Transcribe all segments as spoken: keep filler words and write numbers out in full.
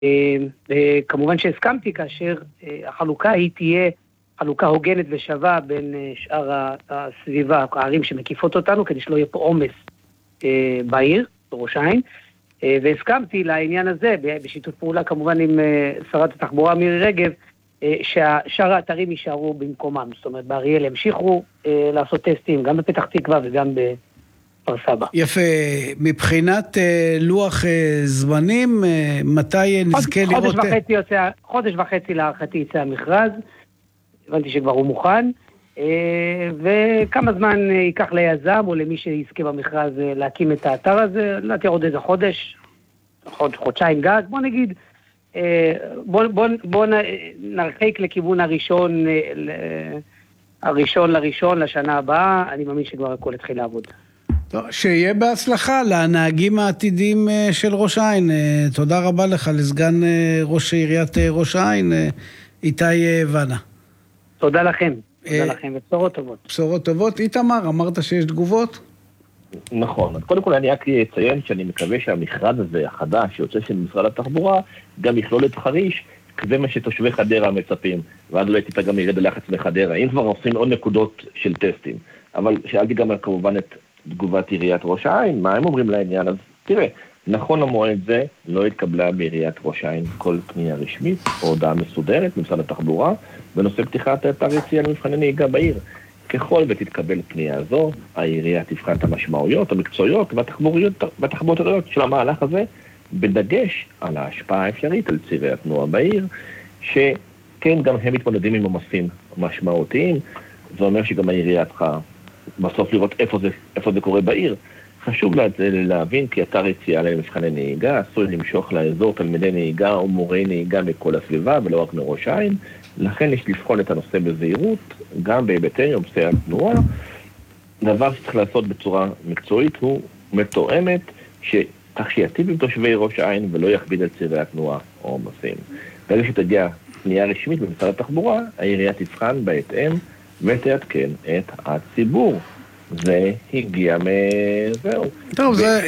וכמובן שהסכמתי כאשר החלוקה היא תהיה חלוקה הוגנת ושווה בין שאר הסביבה, הערים שמקיפות אותנו, כדי שלא יהיה פה עומס בעיר, בראש העין, והסכמתי לעניין הזה, בשיתוף פעולה כמובן עם שרת התחבורה מירי רגב, ששאר האתרים יישארו במקומם, זאת אומרת, באריאל ימשיכו לעשות טסטים, גם בפתח תקווה וגם בכפר סבא. יפה, מבחינת לוח זמנים, מתי נזכה לראות... חודש וחצי יוצא, חודש וחצי להערכתי יצא המכרז, הבנתי שכבר הוא מוכן, וכמה זמן ייקח ליזם או למי שיזכה במכרז להקים את האתר הזה, לא תהיה עוד איזה חודש, חוד, חודשיים גג, בוא נגיד, בוא, בוא, בוא נרחיק לכיוון הראשון, הראשון לראשון לשנה הבאה, אני מאמין שכבר הכל התחיל לעבוד. טוב, שיהיה בהצלחה לנהגים העתידים של ראש העין. תודה רבה לך לסגן ראש עיריית ראש העין, איתי ונה. תודה לכם, תודה לכם, ובשורות טובות. בשורות טובות. איתמר, אמרת שיש תגובות? נכון, אז קודם כל אני רק אציין שאני מקווה שהמכרז הזה החדש שיוצא של משרד התחבורה גם יכלול את חריש, כזה מה שתושבי חדרה מצפים, ואז אולי טיפה גם ירד הלחץ מחדרה, אם כבר עושים עוד נקודות של טסטים. אבל שאלתי גם כמובן את תגובת עיריית ראש העין, מה הם אומרים לעניין? אז תראה, נכון למועד זה לא התקבלה בעיריית ראש העין כל פנייה רשמית או הודעה מסודרת במשרד התחבורה בנושא פתיחת אתר יציאה למבחני נהיגה בעיר. ככל ותתקבל פנייה הזו, העירייה תבחן את המשמעויות המקצועיות והתחבורתיות של המהלך הזה, בדגש על ההשפעה האפשרית על צירי התנועה בעיר, שכן גם הם מתמודדים עם עומסים משמעותיים. זה אומר שגם העירייה צריכה בסוף לראות איפה זה, איפה זה קורה בעיר. חשוב להבין כי אתר יציאה למבחני נהיגה עשוי למשוך לאזור תלמידי נהיגה או מורי נהיגה מכל הסביבה ולא רק מראש העין, לכן יש לבחון את הנושא בזהירות, גם בהיבטי עומסי התנועה. דבר שצריך לעשות בצורה מקצועית הוא מתואמת, כך שיטיב עם תושבי ראש העין ולא יכביד על צירי התנועה או עומסים. ברגע שתגיע פנייה רשמית במשרד התחבורה, העירייה תבחן בהתאם ותעדכן את הציבור. זה הגיע מזהו. טוב, זה...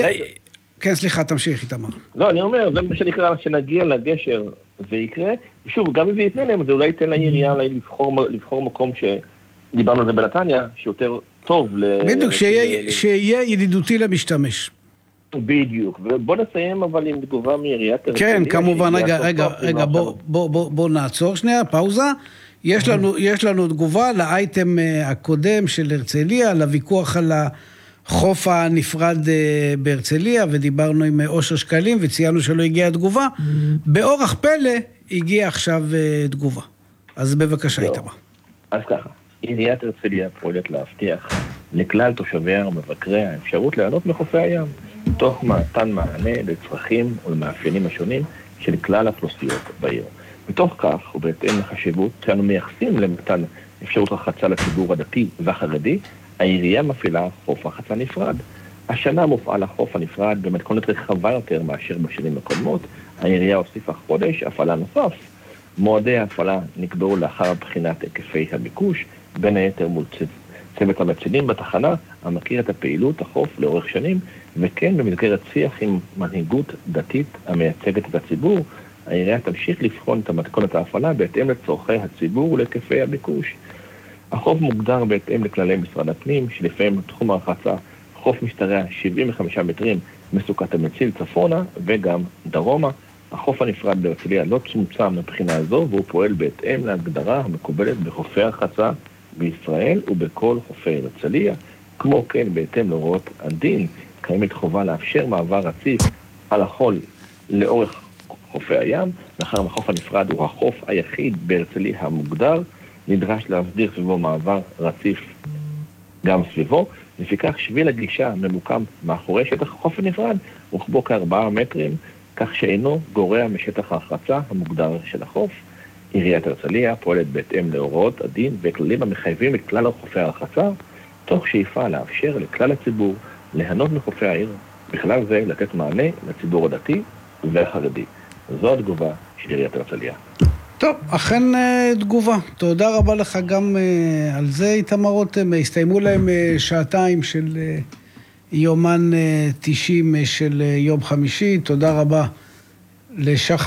כן, סליחה, תמשיך איתמר. לא, אני אומר, זה מה שנקרא, שנגיע לגשר ויקרה, ושוב, גם אם זה יתנה להם, זה אולי ייתן לעירייה לבחור מקום שדיברנו על זה בנתניה, שיותר טוב ל... בדיוק, שיהיה ידידותי למשתמש. בדיוק, ובוא נסיים אבל עם תגובה מעיריית הרצליה. כן, כמובן, רגע, רגע, רגע, בוא נעצור שנייה, פאוזה. יש לנו, יש לנו תגובה לאייטם הקודם של הרצליה, לוויכוח על החוף הנפרד בהרצליה, ודיברנו עם אושר שקלים, וציינו שלא הגיעה תגובה. באורח פלא הגיעה עכשיו תגובה. אז בבקשה, איתמר. אז ככה, עיריית הרצליה פועלת להבטיח לכלל תושביה ומבקריה האפשרות ליהנות מחופי הים, תוך מתן מענה לצרכים ולמאפיינים השונים של כלל האוכלוסיות בעיר. בתוך כך, ובהתאם לחשיבות שאנו מייחסים למתן אפשרות רחצה לציבור הדתי והחרדי, העירייה מפעילה חוף רחצה נפרד. השנה מופעל החוף הנפרד במתכונת רחבה יותר מאשר בשנים הקודמות. העירייה הוסיפה חודש הפעלה נוסף. מועדי ההפעלה נקבעו לאחר בחינת היקפי הביקוש, בין היתר מול צוות המצילים בתחנה, המכיר את הפעילות החוף לאורך שנים, וכן במסגרת שיח עם מנהיגות דתית המייצגת את הציבור, העירייה תמשיך לבחון את המתכונת ההפעלה בהתאם לצורכי הציבור ולהיקפי הביקוש. החוף מוגדר בהתאם לכללי משרד הפנים, שלפעמים תחום הרחצה חוף משתרע שבעים וחמישה מטרים מסוכת המציל צפונה וגם דרומה. החוף הנפרד בהרצליה לא צומצם מבחינה זו, והוא פועל בהתאם להגדרה המקובלת בחופי הרחצה בישראל ובכל חופי הרצליה. כמו כן, בהתאם להוראות הדין, קיימת חובה לאפשר מעבר רציף על החול לאורך חופי הים. לאחר החוף הנפרד הוא החוף היחיד בהרצליה המוגדר, נדרש להסדיר סביבו מעבר רציף גם סביבו. לפיכך שביל הגישה ממוקם מאחורי שטח החוף הנפרד, רוחבו כארבעה מטרים, כך שאינו גורע משטח ההרחצה המוגדר של החוף. עיריית הרצליה פועלת בהתאם להוראות הדין וכללים המחייבים את כלל חופי הרחצה, תוך שאיפה לאפשר לכלל הציבור ליהנות מחופי העיר, בכלל זה לתת מענה לציבור הדתי והחרדי. זו התגובה של עיריית הרצליה. טוב, אכן תגובה. תודה רבה לך גם על זה, איתמר רותם. הסתיימו להם שעתיים של יומן תשעים של יום חמישי. תודה רבה לשחר